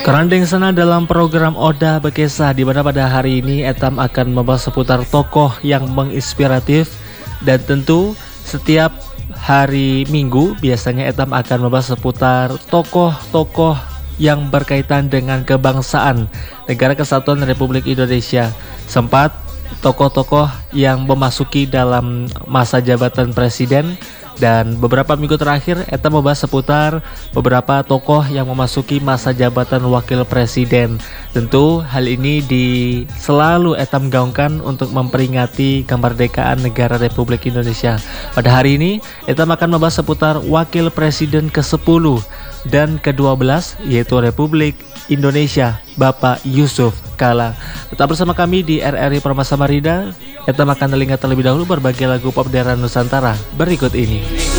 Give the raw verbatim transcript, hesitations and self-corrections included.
Kerandeng sana dalam program Oda Bekesah, di mana pada hari ini Etam akan membahas seputar tokoh yang menginspiratif, dan tentu setiap hari Minggu biasanya Etam akan membahas seputar tokoh-tokoh yang berkaitan dengan kebangsaan Negara Kesatuan Republik Indonesia. Sempat tokoh-tokoh yang memasuki dalam masa jabatan presiden, dan beberapa minggu terakhir Etam membahas seputar beberapa tokoh yang memasuki masa jabatan wakil presiden. Tentu hal ini di selalu Etam gaungkan untuk memperingati kemerdekaan negara Republik Indonesia. Pada hari ini Etam akan membahas seputar wakil presiden kesepuluh dan kedua belas, yaitu Republik Indonesia, Bapak Yusuf Kala. Tetap bersama kami di R R I Permata Samarinda. Etam akan telinga terlebih dahulu berbagai lagu pop daerah Nusantara berikut ini.